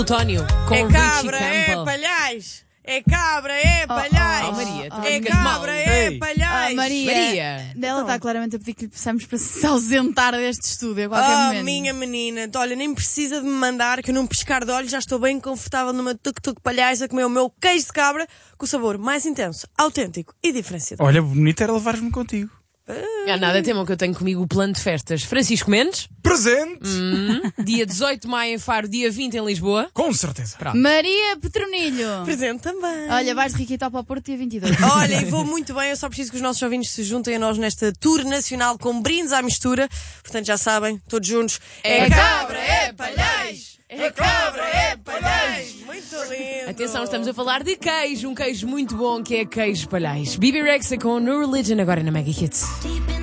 António, com É Richie cabra, é Campbell. palhais. É cabra, é palhais. Maria, tu É ficas mal. cabra, é Ei. palhais. Maria. Ela está claramente a pedir que lhe peçamos para se ausentar deste estúdio a qualquer momento. Minha menina, olha, nem precisa de me mandar, que eu num piscar de olhos já estou bem confortável numa tuk-tuk palhais a comer o meu queijo de cabra com o sabor mais intenso, autêntico e diferenciado. Olha, bonito era levares-me contigo. Há nada, temam que eu tenho comigo o plano de festas. Francisco Mendes, Presente! dia 18 de maio em Faro, dia 20 em Lisboa. Com certeza. Maria Petronilho. Presente também. Olha, vais de Riquita para o Porto dia 22. Olha, e vou muito bem, eu só preciso que os nossos ouvintes se juntem a nós nesta tour nacional com brindes à mistura. Portanto, já sabem, todos juntos. É cabra, é palhais! É cabra, é palhais! Muito lindo! Atenção, estamos a falar de queijo, um queijo muito bom que é queijo palhais. Bibi Rexha com No Religion agora na Mega Hits.